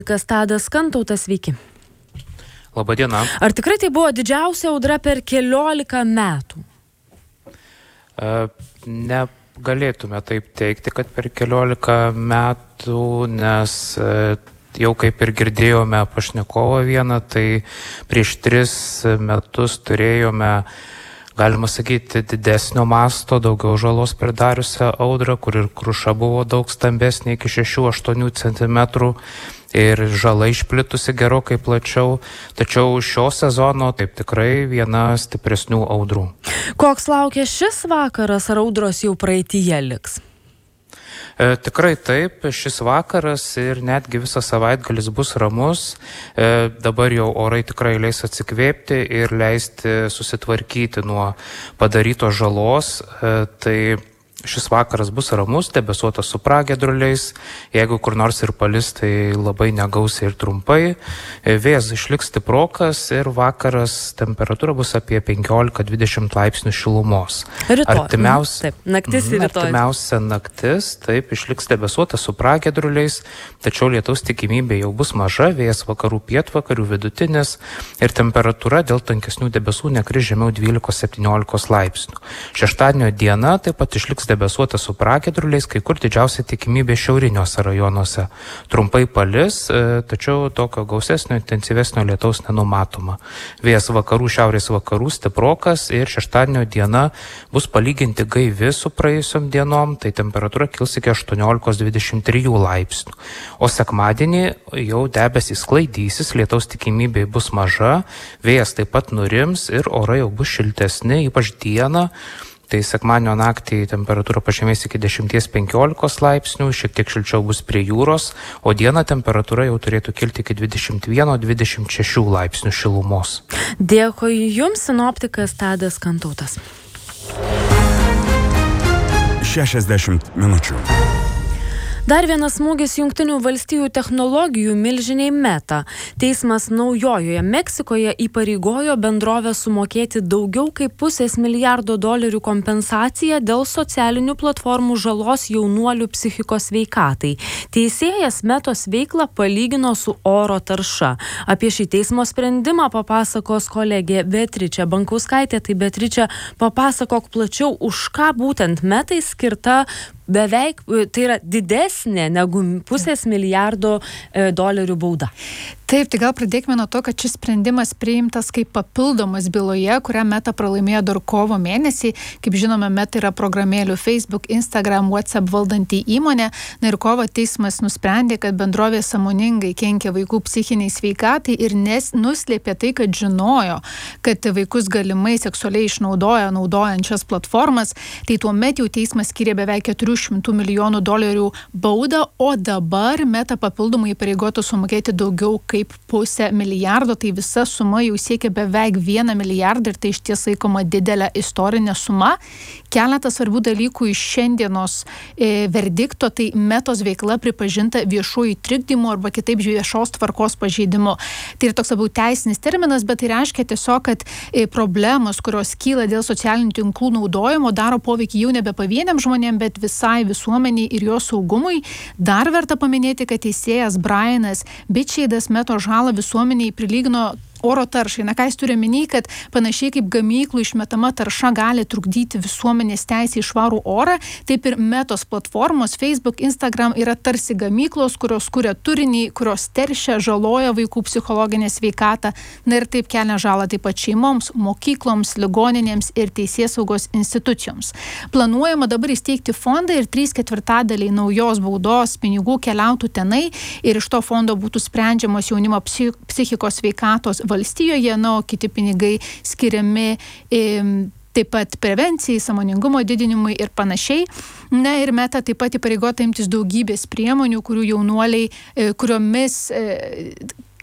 Tadas Kantautas, sveiki. Labadiena. Ar tikrai tai buvo didžiausia audra per 14 metų? Negalėtume taip teikti, kad per 14 metų, nes jau kaip ir girdėjome pašnekovą vieną, tai prieš 3 metus turėjome, galima sakyti, didesnio masto, daugiau žalos pridariusią audrą, kur ir kruša buvo daug stambesnė, iki 6-8 cm. Ir žala išplitusi gerokai plačiau, tačiau šio sezono taip tikrai viena stipresnių audrų. Koks laukia šis vakaras, ar audros jau praeityje liks? Tikrai taip, šis vakaras ir netgi visas savaitgalis bus ramus. Dabar jau orai tikrai leis atsikvėpti ir leisti susitvarkyti nuo padarytos žalos. Tai šis vakaras bus ramus, debesuotas su pragiedruliais. Jeigu kur nors ir palis, tai labai negausiai ir trumpai. Vėjas išliks stiprokas ir vakaras temperatūra bus apie 15-20 laipsnių šilumos. Rytoj. Artimiausia naktis, taip, išliks debesuota su pragiedruliais, tačiau lietaus tikimybė jau bus maža, vėjas vakarų pietvakarių vidutinis ir temperatūra dėl tankesnių debesų nekris žemiau 12-17 laipsnių. Šeštadienio diena taip pat išliks debesuota su pragiedruliais, kai kur didžiausia tikimybė šiauriniuose rajonuose. Trumpai palis, tačiau tokio gausesnio, intensyvesnio lietaus nenumatoma. Vėjas vakarų, šiaurės vakarų stiprokas ir šeštadienio diena bus palyginti gaivi su praėjusiom dienom, tai temperatūra kils iki 18-23 laipsnių. O sekmadienį jau debesys sklaidysis, lietaus tikimybė bus maža, vėjas taip pat nurims ir orai jau bus šiltesni, ypač dieną. Tai sekmadienio naktį temperatūra pažemės iki 10-15 laipsnių, šiek tiek šilčiau bus prie jūros, o dieną temperatūra jau turėtų kilti iki 21-26 laipsnių šilumos. Dėkui Jums, sinoptikas Tadas Kantautas. 60 minučių. Dar vienas smūgis Jungtinių valstijų technologijų milžiniai Meta. Teismas Naujojoje Meksikoje įpareigojo bendrovę sumokėti daugiau kaip $500 milijardo kompensaciją dėl socialinių platformų žalos jaunuolių psichikos sveikatai. Teisėjas Metos veiklą palygino su oro tarša. Apie šį teismo sprendimą papasakos kolegė Beatričė Bankauskaitė. Tai Beatričė, papasakok plačiau, už ką būtent Metai skirta beveik, tai yra didesnė negu $500 milijardo bauda. Taip, tai gal pradėkime nuo to, kad šis sprendimas priimtas kaip papildomas byloje, kurią Meta pralaimėjo dar kovo mėnesį. Kaip žinome, Meta yra programėlių Facebook, Instagram, WhatsApp valdanti įmonė. Na ir kovo teismas nusprendė, kad bendrovė sąmoningai kenkia vaikų psichiniai sveikatai ir nuslėpė tai, kad žinojo, kad vaikus galimai seksualiai išnaudoja naudojant šias platformas. Tai tuomet jau teismas skyrė beveik $400 milijonų baudą, o dabar Meta papildomai įpareigotų sumokėti daugiau kaip $500 milijardo, tai visa suma jau siekia beveik $1 milijardą ir tai iš ties laikoma didelė istorinė suma. Keletas svarbių dalykų iš šiandienos verdikto, tai Metos veikla pripažinta viešųjų trikdymu arba kitaip viešos tvarkos pažeidimu. Tai yra toks labiau teisinis terminas, bet tai reiškia tiesiog, kad problemos, kurios kyla dėl socialinių tinklų naudojimo, daro poveikį jau nebe pavieniam žmonėm, bet visai visuomeniai ir jo saugumui. Dar verta paminėti, kad teisėjas Brianas Bitšeidas Metos žalą visuomeniai prilygino oro taršai. Na, ką jis turi omeny, kad panašiai kaip gamyklų išmetama tarša gali trukdyti visuomenės teisę į švarų orą, taip ir Metos platformos Facebook, Instagram yra tarsi gamyklos, kurios kuria turinį, kurios teršia, žaloja vaikų psichologinę sveikatą, na ir taip kelia žalą taip pat šeimoms, mokykloms, ligoninėms ir teisėsaugos institucijoms. Planuojama dabar įsteigti fondą ir 3/4 naujos baudos pinigų keliautų tenai ir iš to fondo būtų sprendžiamos jaunimo psichikos sveikatos valstijoje, na, o kiti pinigai skiriami taip pat prevencijai, sąmoningumo didinimui ir panašiai. Na ir Meta taip pat įpareigota imtis daugybės priemonių, kurių jaunuoliai, kuriomis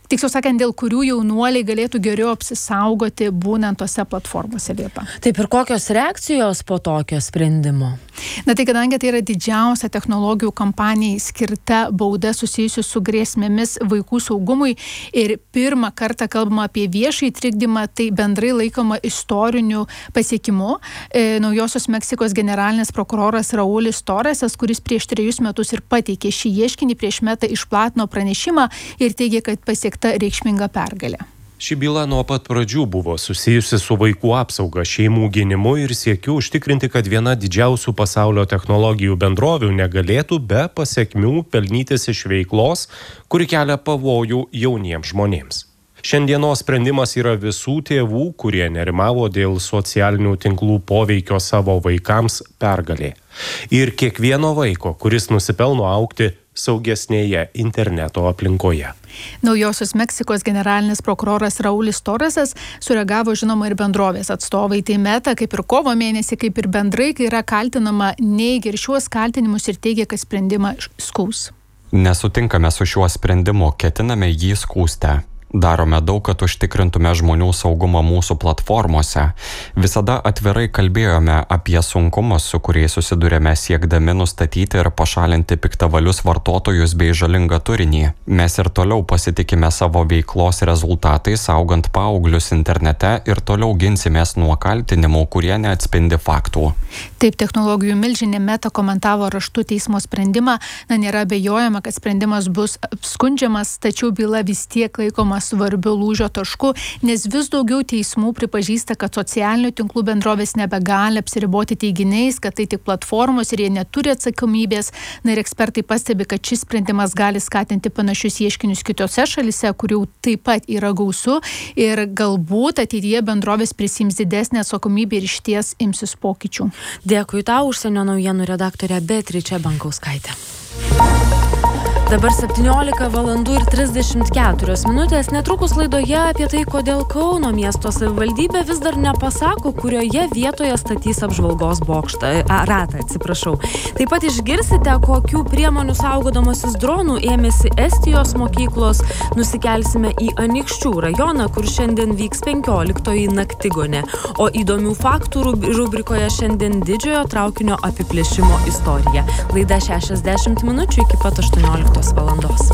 tiksliau sakant, dėl kurių jaunuoliai galėtų geriau apsisaugoti būnant tose platformose Liepa. Taip, ir kokios reakcijos po tokio sprendimo? Na tai kadangi tai yra didžiausia technologijų kampanijai skirta bauda susijusi su grėsmėmis vaikų saugumui ir pirmą kartą kalbama apie viešąjį trikdymą, tai bendrai laikoma istoriniu pasiekimu. Naujosios Meksikos generalinis prokuroras Raulis Torresas, kuris prieš 3 metus ir pateikė šį ieškinį, prieš Metą išplatino pranešimą ir teigė, kad pasiekta reikšminga pergalė. Ši byla nuo pat pradžių buvo susijusi su vaikų apsauga, šeimų gynimu ir siekiu užtikrinti, kad viena didžiausių pasaulio technologijų bendrovių negalėtų be pasekmių pelnytis iš veiklos, kuri kelia pavojų jauniems žmonėms. Šiandienos sprendimas yra visų tėvų, kurie nerimavo dėl socialinių tinklų poveikio savo vaikams, pergalė. Ir kiekvieno vaiko, kuris nusipelno augti saugesnėje interneto aplinkoje. Naujosios Meksikos generalinis prokuroras Raulis Torresas sureagavo žinoma ir bendrovės atstovai. Tai Meta, kaip ir kovo mėnesį, kaip ir bendrai, kai yra kaltinama, neigia ir šiuos kaltinimus ir teigia, kad sprendimą skųs. Nesutinkame su šiuo sprendimu, ketiname jį skųsti. Darome daug, kad užtikrintume žmonių saugumą mūsų platformose. Visada atvirai kalbėjome apie sunkumus, su kuriais susidurėme siekdami nustatyti ir pašalinti piktavalius vartotojus bei žalingą turinį. Mes ir toliau pasitikime savo veiklos rezultatais, saugant paauglius internete ir toliau ginsimės nuo kaltinimų, kurie neatspindi faktų. Taip, technologijų milžinė Meta komentavo raštu teismo sprendimą. Nėra abejojama, kad sprendimas bus skundžiamas, tačiau byla vis tiek laikoma svarbiu lūžio tašku, nes vis daugiau teismų pripažįsta, kad socialinių tinklų bendrovės nebegali apsiriboti teiginiais, kad tai tik platformos ir jie neturi atsakomybės. Ir ekspertai pastebi, kad šis sprendimas gali skatinti panašius ieškinius kitose šalise, kurių taip pat yra gausu ir galbūt ateityje bendrovės prisiims didesnę atsakomybę ir išties imsis pokyčių. Dėkui tau, užsienio naujienų redaktorė Beatričė Bankauskaitė. Dabar 17:34. Netrukus laidoje apie tai, kodėl Kauno miesto savivaldybė vis dar nepasako, kurioje vietoje statys apžvalgos ratą. Taip pat išgirsite, kokių priemonių saugodamosis dronų ėmėsi Estijos mokyklos. Nusikelsime į Anykščių rajoną, kur šiandien vyks 15-oji naktigonė. O įdomių faktų rubrikoje šiandien didžiojo traukinio apiplėšimo istorija. Laida 60 minučių iki pat 18 valandos.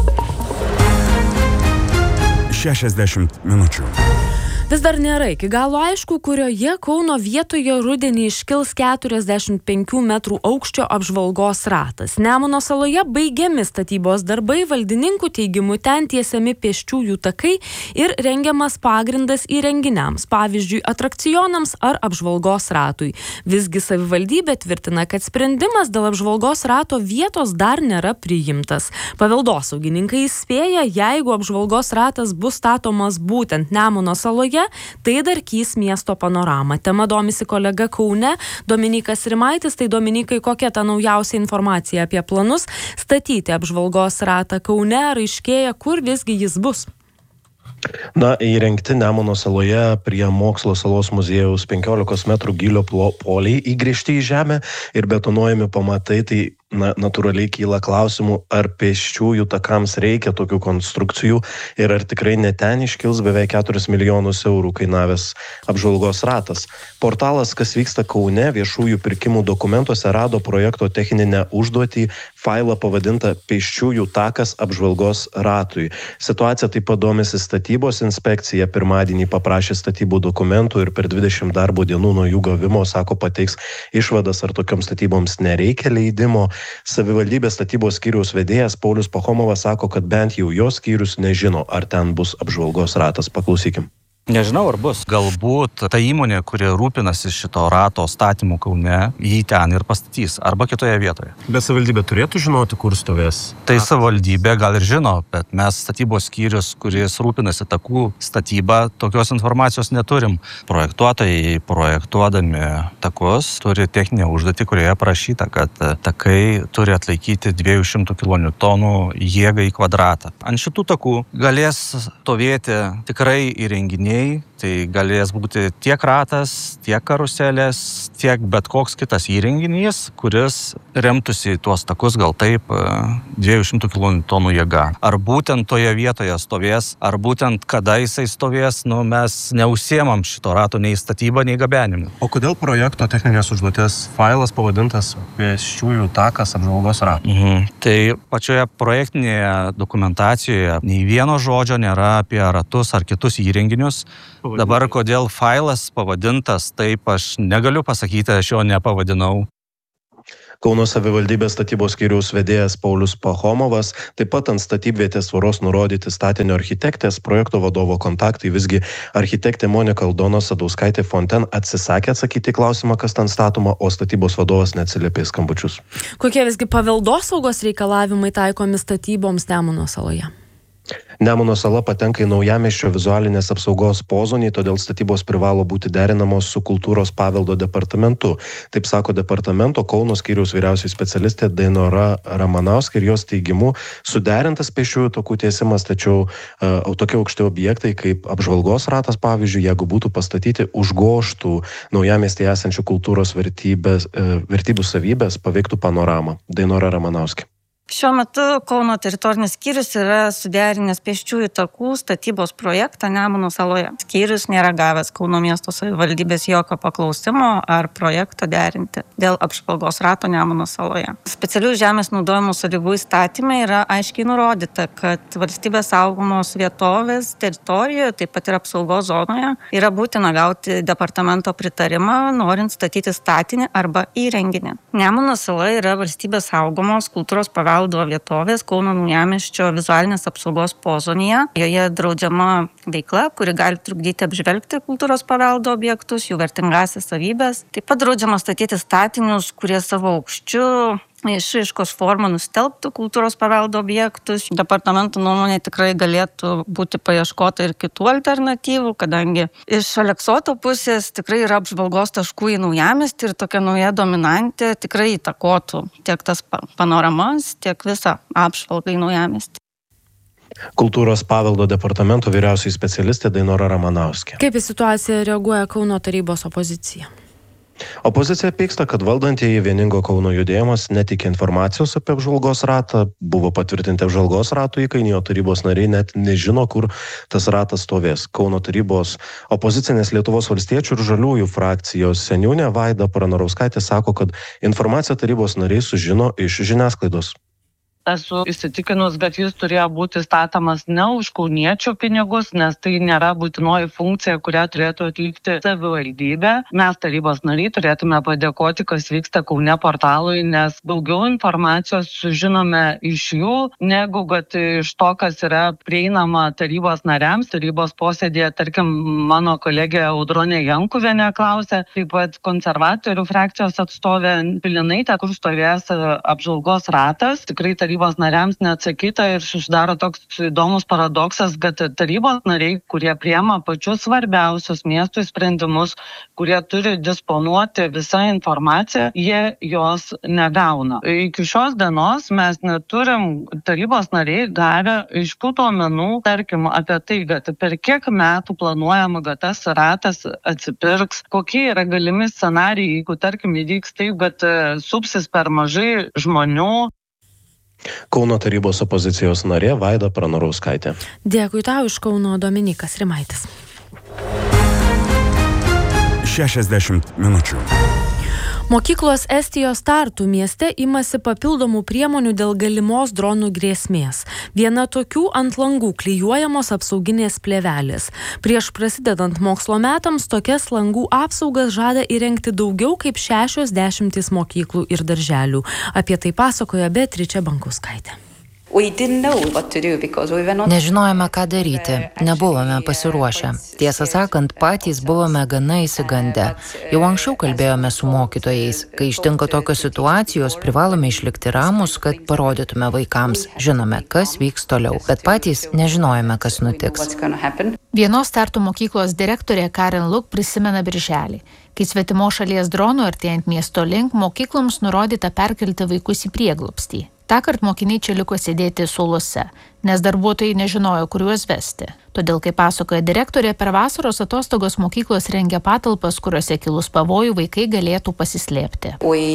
60 minučių. Vis dar nėra iki galo aišku, kurioje Kauno vietoje rudenį iškils 45 metrų aukščio apžvalgos ratas. Nemuno saloje baigiami statybos darbai, valdininkų teigimu ten tiesiami pėsčiųjų takai ir rengiamas pagrindas įrenginiams, pavyzdžiui, atrakcionams ar apžvalgos ratui. Visgi savivaldybė tvirtina, kad sprendimas dėl apžvalgos rato vietos dar nėra priimtas. Paveldosaugininkai įspėja, jeigu apžvalgos ratas bus statomas būtent Nemuno saloje, tai darkys miesto panoramą. Tema domisi kolega Kaune, Dominykas Rimaitis. Tai Dominikai, kokia ta naujausia informacija apie planus statyti apžvalgos ratą Kaune, ar aiškėja, kur visgi jis bus? Įrengti Nemuno saloje prie Mokslo salos muziejaus 15 metrų gylio poliai įgręžti į žemę ir betonuojami pamatai, tai natūraliai kyla klausimų, ar pėsčiųjų takams reikia tokių konstrukcijų ir ar tikrai net ten iškils beveik 4 milijonus eurų kainavęs apžvalgos ratas. Portalas Kas vyksta Kaune viešųjų pirkimų dokumentuose rado projekto techninę užduotį, failą pavadintą Pėsčiųjų takas apžvalgos ratui. Situacija taip pat domisi statybos inspekcija. Pirmadienį paprašė statybų dokumentų ir per 20 darbo dienų nuo jų gavimo, sako, pateiks išvadas, ar tokioms statyboms nereikia leidimo. Savivaldybės statybos skyriaus vedėjas Paulius Pachomovas sako, kad bent jau jos skyrius nežino, ar ten bus apžvalgos ratas. Paklausykim. Nežinau, ar bus. Galbūt ta įmonė, kuri rūpinasi šito rato statymu Kaune, jį ten ir pastatys, arba kitoje vietoje. Bet savivaldybė turėtų žinoti, kur stovės? Tai savivaldybė gal ir žino, bet mes statybos skyrius, kuris rūpinasi takų statybą, tokios informacijos neturim. Projektuotojai, projektuodami takus, turi techninę užduotį, kurioje parašyta, kad takai turi atlaikyti 200 kilonewtonų jėgą į kvadratą. Ant šitų takų galės stovėti tikrai įrenginiai, Tai galės būti tiek ratas, tiek karuselės, tiek bet koks kitas įrenginys, kuris remtųsi tuos takus gal taip 200 kN jėga. Ar būtent toje vietoje stovės, ar būtent kada jisai stovės, mes neužsiemam šito rato nei statybą, nei gabenimu. O kodėl projekto techninės užduoties failas pavadintas pėsčiųjų takas apžvalgos ratų? Tai pačioje projektinėje dokumentacijoje nei vieno žodžio nėra apie ratus ar kitus įrenginius. Dabar kodėl failas pavadintas, taip aš negaliu pasakyti, aš jo nepavadinau. Kauno savivaldybės statybos skyriaus vedėjas Paulius Pachomovas, taip pat ant statybvietės tvoros nurodyti statinio architektės, projekto vadovo kontaktai, visgi architektė Monika Aldona Sadauskaitė Fonten atsisakė atsakyti į klausimą, kas ten statoma, o statybos vadovas neatsiliepė į skambučius. Kokie visgi paveldosaugos reikalavimai taikomi statyboms Nemuno saloje? Nemuno sala patenka į Naujamiesčio vizualinės apsaugos pozonį, todėl statybos privalo būti derinamos su kultūros paveldo departamentu. Taip sako departamento Kauno skyriaus vyriausioji specialistė Dainora Ramanauskė ir jos teigimu suderintas pėsčiųjų takų tiesimas, tačiau tokie aukšti objektai kaip apžvalgos ratas, pavyzdžiui, jeigu būtų pastatyti, užgožtų Naujamiestyje esančių kultūros vertybių savybės, paveiktų panoramą. Dainora Ramanauskė. Šiuo metu Kauno teritorinis skyrius yra suderinęs pėsčiųjų takų statybos projektą Nemuno saloje. Skyrius nėra gavęs Kauno miesto savivaldybės jokio paklausimo ar projekto derinti dėl apžvalgos rato Nemuno saloje. Specialių žemės naudojimo sąlygų įstatyme yra aiškiai nurodyta, kad valstybės saugomos vietovės teritorijoje, taip pat ir apsaugos zonoje, yra būtina gauti departamento pritarimą, norint statyti statinį arba įrenginį. Nemuno sala yra valstybės saugomos kultūros paveldo vietovės Kauno Naujamiesčio vizualinės apsaugos pozonyje. Joje draudžiama veikla, kuri gali trukdyti apžvelgti kultūros paveldo objektus, jų vertingąsias savybės. Taip pat draudžiama statyti statinius, kurie savo aukščiu išraiškos formą nustelbtų kultūros paveldo objektus. Departamento nuomonė tikrai galėtų būti paieškota ir kitų alternatyvų, kadangi iš Aleksoto pusės tikrai yra apžvalgos taškų į Naujamiestį ir tokia nauja dominantė tikrai įtakotų tiek tas panoramas, tiek visą apžvalgą į Naujamiestį. Kultūros paveldo departamento vyriausioji specialistė Dainora Ramanauskė. Kaip į situaciją reaguoja Kauno tarybos opozicija? Opozicija pyksta, kad valdantieji Vieningo Kauno judėjimas netikė informacijos apie apžvalgos ratą, buvo patvirtinti apžvalgos ratų įkainiai, o tarybos nariai net nežino, kur tas ratas stovės. Kauno tarybos opozicinės Lietuvos valstiečių ir žaliųjų frakcijos seniūnė Vaida Pranarauskaitė sako, kad informaciją tarybos nariai sužino iš žiniasklaidos. Esu įsitikinus, kad jis turėjo būti statomas ne už kauniečių pinigus, nes tai nėra būtinoji funkcija, kurią turėtų atlikti savivaldybė. Mes tarybos nariai turėtume padėkoti, kas vyksta Kaune portalui, nes daugiau informacijos sužinome iš jų, negu kad iš to, kas yra prieinama tarybos nariams. Tarybos posėdėje, tarkim, mano kolegė Audronė Jankuvienė klausė, taip pat konservatorių frakcijos atstovė Pilinaitė, kur stovės apžvalgos ratas. Tikrai tarybos nariams neatsakyta ir susidaro toks įdomus paradoksas, kad tarybos nariai, kurie priema pačius svarbiausius miestų sprendimus, kurie turi disponuoti visą informaciją, jie jos negauna. Iki šios dienos mes neturim tarybos nariai gavę aiškių duomenų, tarkim, apie tai, kad per kiek metų planuojama, kad tas ratas atsipirks, kokie yra galimi scenarijai, jeigu, tarkim, įvyks taip, kad supsis per mažai žmonių. Kauno tarybos opozicijos narė Vaida Pranarauskaitė. Dėkui tau iš Kauno Dominikas Rimaitis. 60 minučių. Mokyklos Estijos Tartu mieste imasi papildomų priemonių dėl galimos dronų grėsmės. Viena tokių ant langų klijuojamos apsauginės plėvelės. Prieš prasidedant mokslo metams tokias langų apsaugas žada įrengti daugiau kaip 60 mokyklų ir darželių. Apie tai pasakoja Beatričė Bankauskaitė. Nežinojome, ką daryti, nebuvome pasiruošę. Tiesą sakant, patys buvome gana įsigandę. Jau anksčiau kalbėjome su mokytojais. Kai ištinka tokios situacijos, privalome išlikti ramus, kad parodytume vaikams. Žinome, kas vyks toliau, bet patys nežinojome, kas nutiks. Vienos Tartu mokyklos direktorė Karen Luk prisimena birželį, kai svetimo šalies dronų artėjant miesto link mokykloms nurodyta perkelti vaikus į prieglobstį. Tąkart mokiniai čia liko sėdėti suoluose, nes darbuotojai nežinojo, kur juos vesti. Todėl, kaip pasakoja direktorė, per vasaros atostogos mokyklos rengia patalpas, kuriuose kilus pavojų vaikai galėtų pasislėpti.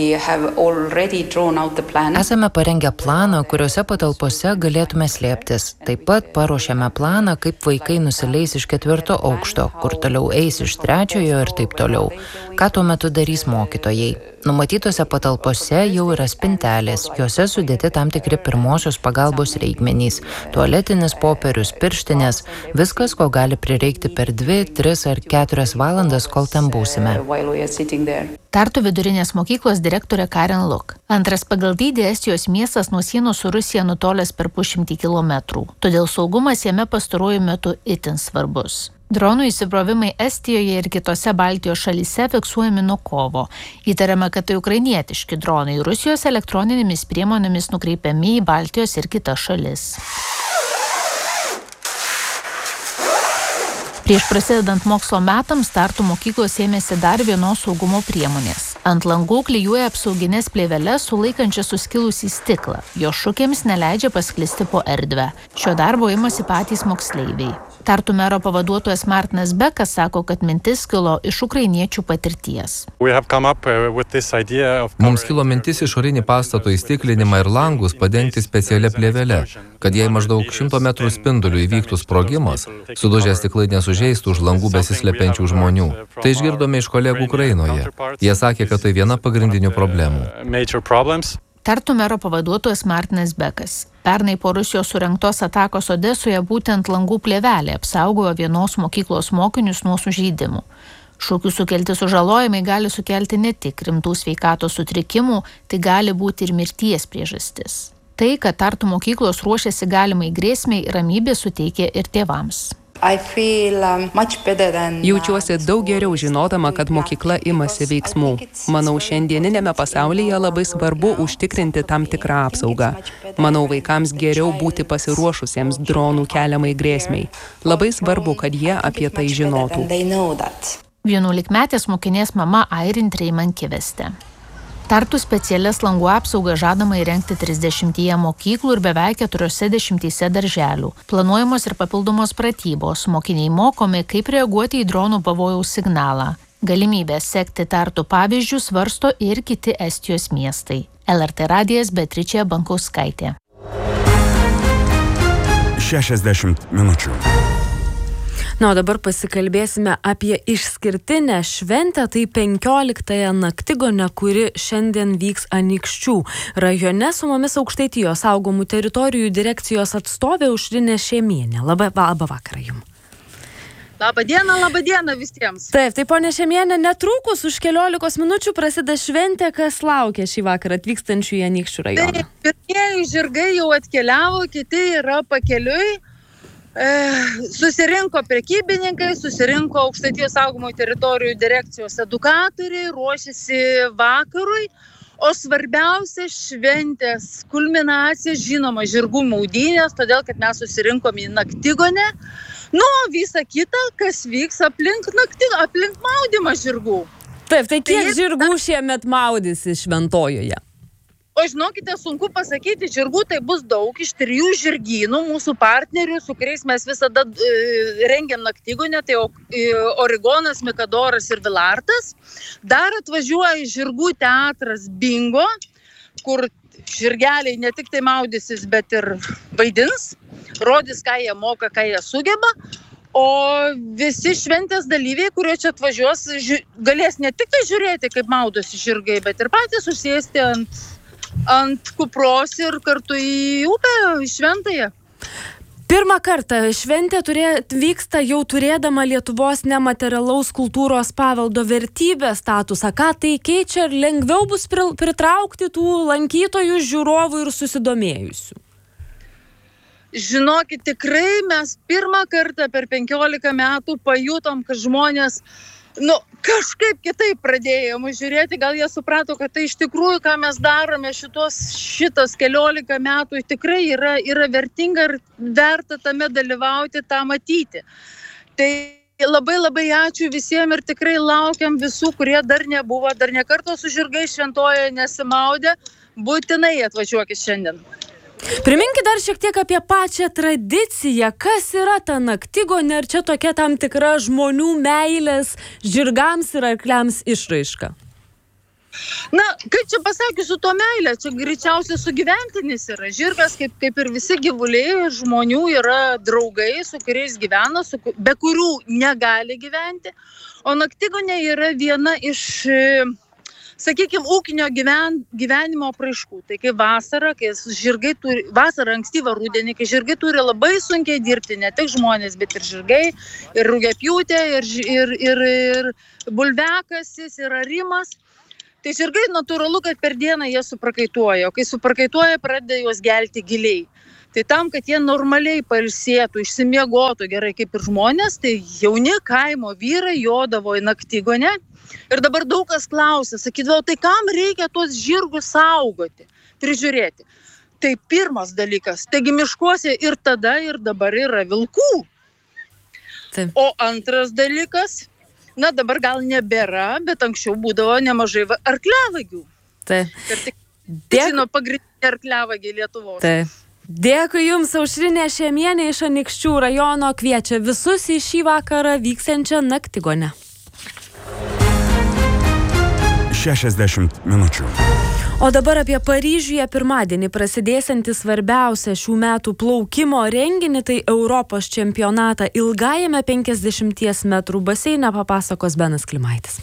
Esame parengę planą, kuriuose patalpose galėtume slėptis. Taip pat paruošėme planą, kaip vaikai nusileis iš 4. aukšto, kur toliau eis iš 3. ir taip toliau. Ką tuo metu darys mokytojai? Numatytose patalpose jau yra spintelės, juose sudėti tam tikri pirmosios pagalbos reikmenys, tualetinis popierius, pirštinės, viskas, ko gali prireikti per 2, 3 ar 4 valandas, kol ten būsime. Tartu vidurinės mokyklos direktorė Karen Luk. Antras pagal dydį Estijos miestas nuo sienos su Rusija nutolęs per 100 kilometrų, todėl saugumas jame pastaruoju metu itin svarbus. Dronų įsibrovimai Estijoje ir kitose Baltijos šalyse fiksuojami nuo kovo. Įtariama, kad tai ukrainietiški dronai Rusijos elektroninėmis priemonėmis nukreipiami į Baltijos ir kitas šalis. Prieš prasidedant mokslo metams Tartu mokyklos ėmėsi dar vienos saugumo priemonės. Ant langų klijuoja apsauginės plėveles sulaikančias suskilusį stiklą. Jo šukėms neleidžia pasklisti po erdvę. Šio darbo imasi patys moksleiviai. Tartu mero pavaduotojas Martinas Bekas sako, kad mintis kilo iš ukrainiečių patirties. Mums kilo mintis išorinį pastato įstiklinimą ir langus padengti specialią plėvelę, kad jei maždaug 100 metrų spinduliu įvyktų sprogimas, sudužę stiklai nesužeistų už langų besislepiančių žmonių. Tai išgirdome iš kolegų Ukrainoje. Jie sakė, kad tai viena pagrindinių problemų. Tartu mero pavaduotojas Martinas Bekas. Pernai po Rusijos surengtos atakos Odesoje būtent langų plėvelė apsaugojo vienos mokyklos mokinius nuo sužeidimų. Šūkių sukelti sužalojimai gali sukelti ne tik rimtų sveikatos sutrikimų, tai gali būti ir mirties priežastis. Tai, kad Tartu mokyklos ruošiasi galimai grėsmei, ramybė suteikia ir tėvams. Jaučiuosi daug geriau žinodama, kad mokykla imasi veiksmų. Manau, šiandieninėme pasaulyje labai svarbu užtikrinti tam tikrą apsaugą. Manau, vaikams geriau būti pasiruošusiems dronų keliamai grėsmei. Labai svarbu, kad jie apie tai žinotų. 11-metės mokinės mama Airin Treiman Kivestė. Tartu specialias langų apsaugą žadama įrengti 30 mokyklų ir beveik 40 darželių. Planuojamos ir papildomos pratybos. Mokiniai mokomi, kaip reaguoti į dronų pavojaus signalą. Galimybę sekti Tartu pavyzdžių svarsto ir kiti Estijos miestai. LRT radijas Beatričė Bankauskaitė. 60 minučių. Na, o dabar pasikalbėsime apie išskirtinę šventę, tai 15-ąją naktigonę, kuri šiandien vyks Anykščių rajone. Su mumis Aukštaitijos saugomų teritorijų direkcijos atstovė Aušrinė Šemienė. Labą vakarą jums. Labą dieną visiems. Taip, tai ponia Šemienė, netrukus už 15 minučių prasideda šventė, kas laukia šį vakarą atvykstančių į Anykščių rajoną. Taip, pirmieji žirgai jau atkeliavo, kiti yra pakeliui. Susirinko prekybininkai, susirinko Aukštaitijos saugomų teritorijų direkcijos edukatoriai, ruošiasi vakarui, o svarbiausia šventės kulminacija, žinoma, žirgų maudynės, todėl kad mes susirinkom į naktigonę. Nu, visa kita, kas vyks aplink maudymą žirgų. Taip, tai kiek žirgų šiemet maudysi šventojoje? O žinokite, sunku pasakyti, žirgų tai bus daug iš 3 žirgynų, mūsų partnerių, su kuriais mes visada rengiam naktigonę, tai Origonas, Mikadoras ir Vilartas. Dar atvažiuoja žirgų teatras Bingo, kur žirgeliai ne tik tai maudysis, bet ir vaidins, rodys, ką jie moka, ką jie sugeba. O visi šventės dalyviai, kurie čia atvažiuos, galės ne tik tai žiūrėti, kaip maudosi žirgai, bet ir patys susėsti ant kupros ir kartu į upę, į šventąją. Pirmą kartą šventė vyksta jau turėdama Lietuvos nematerialaus kultūros paveldo vertybės statusą. Ką tai keičia ir lengviau bus pritraukti tų lankytojų, žiūrovų ir susidomėjusių? Žinokit, tikrai mes pirmą kartą per 15 metų pajutom, kad žmonės kažkaip kitaip pradėjo mus žiūrėti, gal jie suprato, kad tai iš tikrųjų, ką mes darome šitas 14 metų, tikrai yra vertinga ir verta tame dalyvauti, tą matyti. Tai labai ačiū visiems ir tikrai laukiam visų, kurie dar nebuvo, dar nekarto su žirgai šventojoje nesimaudė, būtinai atvažiuokit šiandien. Priminkit dar šiek tiek apie pačią tradiciją. Kas yra ta naktigonė? Ar čia tokia tam tikra žmonių meilės žirgams ir arkliams išraiška? Na, kaip čia pasakius, su to meilė, čia greičiausiai sugyventinis yra. Žirgas, kaip ir visi gyvuliai, žmonių yra draugai, su kuriais gyvena, be kurių negali gyventi. O naktigonė yra viena iš, sakykime, ūkinio gyvenimo apraiškų. Tai kai vasara, kai žirgai turi, vasara ankstyvą rudenį, kai žirgai turi labai sunkiai dirbti, ne tik žmonės, bet ir žirgai, ir rugiapjūtė, ir bulviakasis, ir arimas. Tai žirgai natūralu, kad per dieną jie suprakaituoja, o kai suprakaituoja, pradeda juos gelti giliai. Tai tam, kad jie normaliai pailsėtų, išsimiegotų gerai kaip ir žmonės, tai jauni kaimo vyrai jodavo į naktigonę. Ir dabar daug kas klausia, sakydavo, tai kam reikia tuos žirgus saugoti, prižiūrėti? Tai pirmas dalykas, taigi miškuose ir tada, ir dabar yra vilkų. Taip. O antras dalykas, na dabar gal nebėra, bet anksčiau būdavo nemažai arkliavagių. Taip. Ir tik žino pagrindinė arkliavagė Lietuvos. Taip. Dėkui Jums, Aušrinė Šemienė iš Anykščių rajono kviečia visus į šį vakarą vyksiančią naktigonę. 60 minučių. O dabar apie Paryžiuje pirmadienį prasidėsiantį svarbiausią šių metų plaukimo renginį, tai Europos čempionatą ilgajame 50 metrų baseine, papasakos Benas Klimaitis.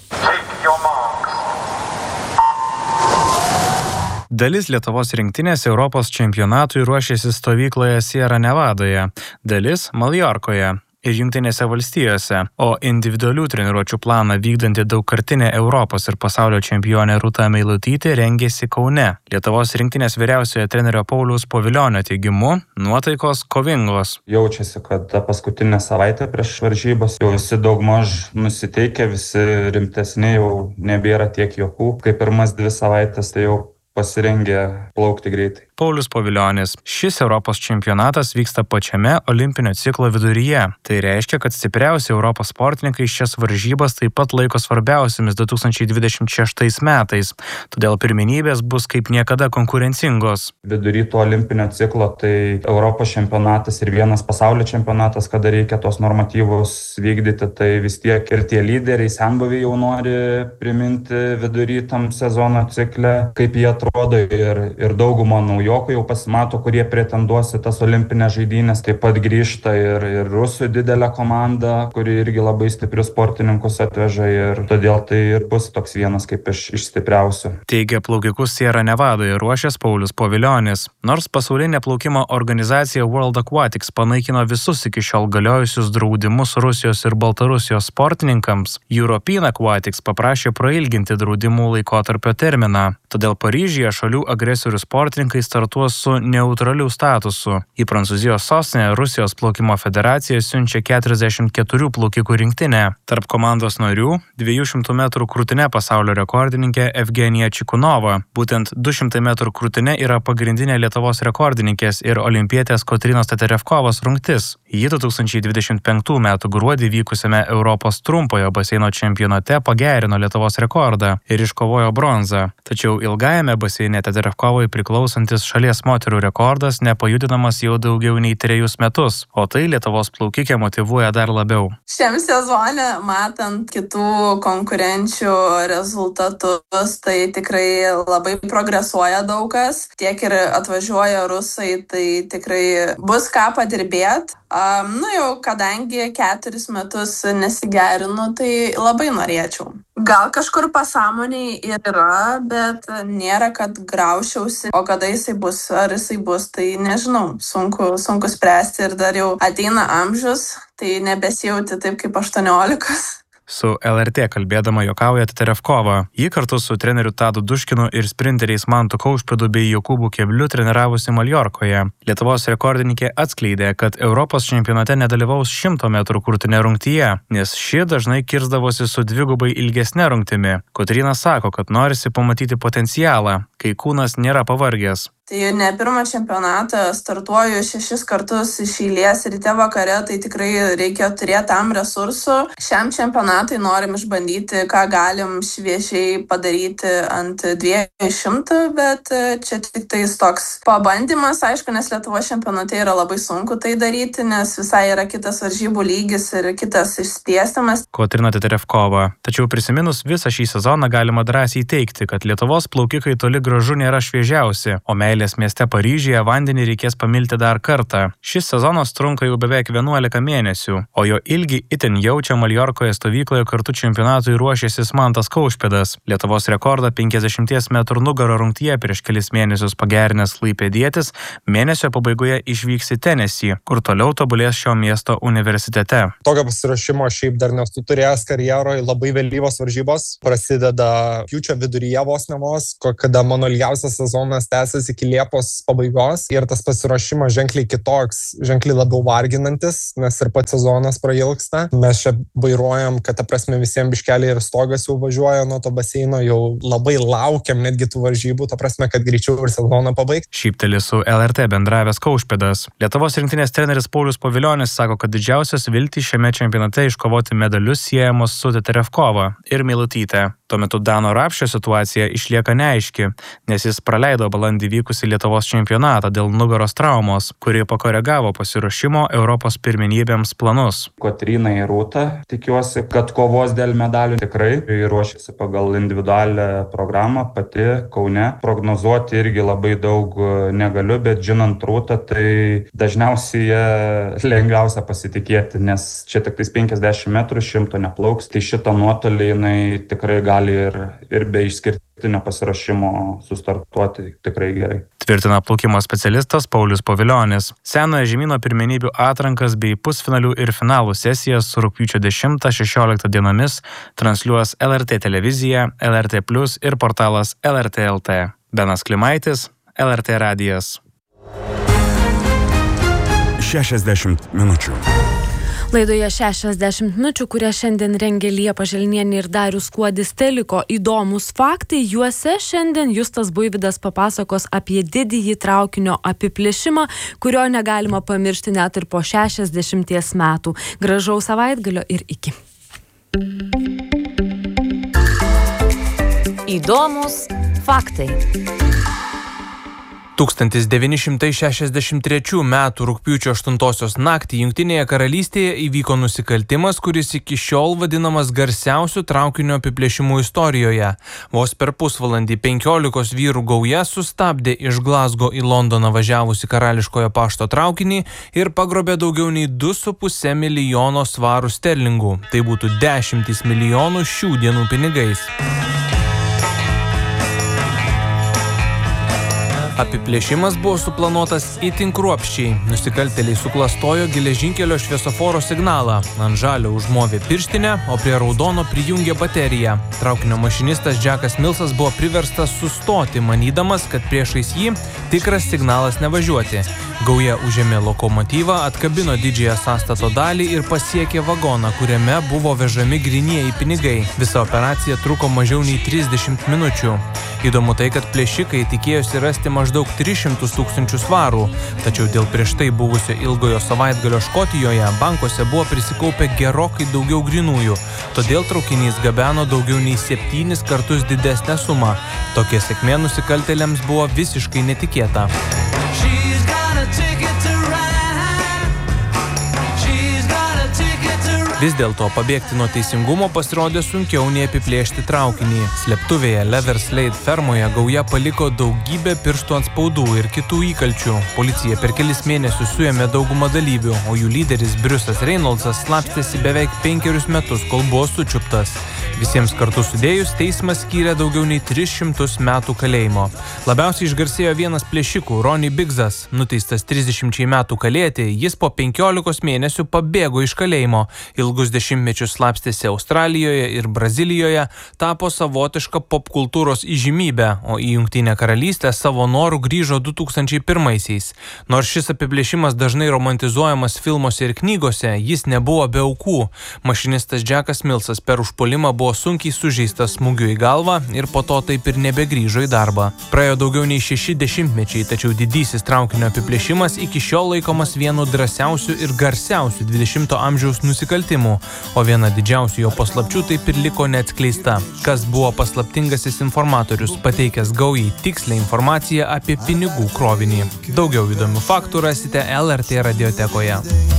Dalis Lietuvos rinktinės Europos čempionatui ruošiasi stovykloje Sierra Nevadoje, dalis Maljorkoje ir Jungtinėse valstijose, o individualių treniruočių planą vykdanti daugkartinė Europos ir pasaulio čempionė Rūta Meilutytė rengėsi Kaune. Lietuvos rinktinės vyriausiojo trenerio Pauliaus Povilionio teigimu, nuotaikos kovingos. Jaučiasi, kad ta paskutinė savaitė prieš varžybas jau visi daugmaž nusiteikę, visi rimtesni, jau nebėra tiek juokų. Kaip pirmas 2 savaitės, tai jau pasirengę plaukti greitai. Paulius Povilionis. Šis Europos čempionatas vyksta pačiame olimpinio ciklo viduryje. Tai reiškia, kad stipriausi Europos sportininkai šias varžybas taip pat laiko svarbiausiamis 2026 metais. Todėl pirmenybės bus kaip niekada konkurencingos. Vidury to olimpinio ciklo tai Europos čempionatas ir vienas pasaulio čempionatas, kada reikia tos normatyvus vykdyti, tai vis tiek ir tie lyderiai senbuviai jau nori priminti vidury tam sezono cikle, kaip jie atrodo, ir dauguma naujokų jau pasimato, kurie pretenduos į tas olimpinės žaidynės. Taip pat grįžta ir rusų didelė komanda, kuri irgi labai stiprius sportininkus atveža, ir todėl tai ir bus toks vienas kaip iš stipriausių. Teigia plaukikus Sierra Nevadoje ruošęs Paulius Povilionis. Nors pasaulinė plaukimo organizacija World Aquatics panaikino visus iki šiol galiojusius draudimus Rusijos ir Baltarusijos sportininkams, European Aquatics paprašė prailginti draudimų laikotarpio terminą. Todėl Paryžiuje šalių agresorių sportininkai startuos su neutraliu statusu. Į Prancūzijos sostinę Rusijos plaukimo federacija siunčia 44 plaukikų rinktinę. Tarp komandos narių 200 metrų krūtine pasaulio rekordininkė Evgenija Čikunova. Būtent 200 metrų krūtine yra pagrindinė Lietuvos rekordininkės ir olimpietės Kotrynos Teterevkovos rungtis. Ji 2025 metų gruodį vykusiame Europos trumpojo baseino čempionate pagerino Lietuvos rekordą ir iškovojo bronzą. Tačiau ilgajame baseine Teterevkovai priklausantis šalies moterų rekordas nepajudinamas jau daugiau nei 3 metus, o tai Lietuvos plaukikė motyvuoja dar labiau. Šiam sezone, matant kitų konkurenčių rezultatus, tai tikrai labai progresuoja daug kas. Tiek ir atvažiuoja rusai, tai tikrai bus ką padirbėti. Jau kadangi 4 metus nesigerinu, tai labai norėčiau. Gal kažkur pasąmoniai yra, bet nėra, kad graušiausi, o kada jisai bus, ar jisai bus, tai nežinau, sunku spręsti ir dar jau ateina amžius, tai nebesijauti taip kaip 18. Su LRT kalbėdama juokauja Teterevkova. Ji kartu su treneriu Tadu Duškinu ir sprinteriais Mantu Kaušpėdu bei Jokūbu Kebliu treniravosi Maljorkoje. Lietuvos rekordininkė atskleidė, kad Europos čempionate nedalyvaus 100 metrų krūtine rungtyje, nes ši dažnai kirsdavosi su dvigubai ilgesne rungtimi. Kotryna sako, kad norisi pamatyti potencialą, kai kūnas nėra pavargęs. Tai ne pirmą čempionatą startuoju 6 kartus iš eilės ryte vakare, tai tikrai reikia turėti tam resursų. Šiam čempionatui norim išbandyti, ką galim šviežiai padaryti ant 200, bet čia tik tais toks pabandymas, aišku, nes Lietuvos čempionate yra labai sunku tai daryti, nes visai yra kitas varžybų lygis ir kitas išdėstymas. Kotryna Teterevkova. Tačiau prisiminus visą šį sezoną galima drąsiai teigti, kad Lietuvos plaukikai toli gražu nėra šviežiausi, o meilės mieste Paryžiuje vandenį reikės pamilti dar kartą. Šis sezonas trunka jau beveik 11 mėnesių, o jo ilgį itin jaučia Maljorkoje stovykloje kartu čempionatui ruošėsi Mantas Kaušpėdas. Lietuvos rekordą 50 metrų nugaro rungtyje prieš kelis mėnesius pagerinęs klaipėdietis mėnesio pabaigoje išvyks į Tennessee, kur toliau tobulės šio miesto universitete. Tokio pasiruošimo šiaip dar nesu turėjęs karjeroje, labai vėlyvos varžybos. Prasideda rugpjūčio viduryje vos, kada mano ilgiausias sezonas tęsiasi iki Liepos pabaigos ir tas pasiruošimas ženkliai kitoks, ženkliai labiau varginantis, nes ir pats sezonas prailgsta. Mes čia vairuojam, kad ta prasme visiems biškeliai ir stogas jau važiuoja nuo to baseino, jau labai laukiam netgi tų varžybų, ta prasme, kad greičiau ir sezoną pabaigti. Šypteli su LRT bendravęs Kaušpėdas. Lietuvos rinktinės treneris Paulius Povilionis sako, kad didžiausios viltys šiame čempionate iškovoti medalius siejamos su Teterevkova ir Meilutyte. Tuo metu Dano Rapšio situacija išlieka neaiški, nes jis praleido balandį vykusį Lietuvos čempionatą dėl nugaros traumos, kuri pakoregavo pasiruošimo Europos pirmenybėms planus. Kotryna ir Rūta, tikiuosi, kad kovos dėl medalių tikrai ruošiasi pagal individualią programą pati Kaune. Prognozuoti irgi labai daug negaliu, bet žinant Rūtą, tai dažniausiai lengviausia pasitikėti, nes čia tik 50 metrų 100 neplauks, tai šitą nuotolį jinai tikrai gali ir be išskirtinio pasiruošimo sustartuoti tikrai gerai. Tvirtina plaukimo specialistas Paulius Povilionis. Senojo žemyno pirmenybių atrankas bei pusfinalių ir finalų sesijas rugpjūčio 10-16 dienomis transliuos LRT televizija, LRT Plus ir portalas LRT LT. Benas Klimaitis, LRT radijas. 60 minučių. Laidoje 60 minučių, kurią šiandien rengė Liepa Želnienė ir Darius Kuodis, teliko įdomus faktai. Juose šiandien Justas Buivydas papasakos apie didįjį traukinio apiplėšimą, kurio negalima pamiršti net ir po 60 metų. Gražaus savaitgalio ir iki. Įdomus faktai. 1963 m. rugpjūčio 8 naktį Jungtinėje karalystėje įvyko nusikaltimas, kuris iki šiol vadinamas garsiausiu traukinio apiplėšimų istorijoje. Vos per pusvalandį 15 vyrų gauja sustabdė iš Glasgow į Londoną važiavusi karališkojo pašto traukinį ir pagrobė daugiau nei 2,5 milijono svarų sterlingų. Tai būtų 10 milijonų šių dienų pinigais. Apiplėšimas buvo suplanuotas itin kruopščiai. Nusikaltėliai suklastojo geležinkelio šviesoforo signalą. Ant žalio užmovė pirštinę, o prie raudono prijungė bateriją. Traukinio mašinistas Jackas Millsas buvo priverstas sustoti, manydamas, kad priešais jį tikras signalas nevažiuoti. Gauja užėmė lokomotyvą, atkabino didžiąją sąstato dalį ir pasiekė vagoną, kuriame buvo vežami grynieji pinigai. Visa operacija truko mažiau nei 30 minučių. Įdomu tai, kad plėšikai tikėjosi rasti maždaug 300 000 svarų, tačiau dėl prieš tai buvusio ilgojo savaitgalio Škotijoje bankuose buvo prisikaupę gerokai daugiau grynųjų, todėl traukinys gabeno daugiau nei 7 kartus didesnę sumą. Tokia sėkmė nusikaltėliams buvo visiškai netikėta. Vis dėlto pabėgti nuo teisingumo pasirodė sunkiau nei apiplėšti traukinį. Slėptuvėje Leverslade fermoje gauja paliko daugybę pirštų atspaudų ir kitų įkalčių. Policija per kelis mėnesius suėmė daugumą dalyvių, o jų lyderis Briusas Reynoldsas slapstėsi beveik 5 metus, kol buvo sučiuptas. Visiems kartu sudėjus teismas skyrė daugiau nei 300 metų kalėjimo. Labiausiai išgarsėjo vienas plėšikų, Ronnie Biggsas. Nuteistas 30 metų kalėti, jis po 15 mėnesių pabėgo iš kalėjimo. Ilgus dešimtmečius slapstėsi Australijoje ir Brazilijoje, tapo savotišką popkultūros įžymybę, o į Jungtinę karalystę savo norų grįžo 2001-aisiais. Nors šis apiplėšimas dažnai romantizuojamas filmuose ir knygose, jis nebuvo be aukų. Mašinistas Jackas Millsas per užpuolimą buvo buvo sunkiai sužeistas smūgiu į galvą ir po to taip ir nebegrįžo į darbą. Praėjo daugiau nei 6 dešimtmečiai, tačiau didysis traukinio apiplėšimas iki šiol laikomas vienu drąsiausių ir garsiausių 20 amžiaus nusikaltimų, o viena didžiausių jo paslapčių taip ir liko neatskleista. Kas buvo paslaptingasis informatorius, pateikęs gaujai tikslę informaciją apie pinigų krovinį. Daugiau įdomių faktų rasite LRT radiotekoje.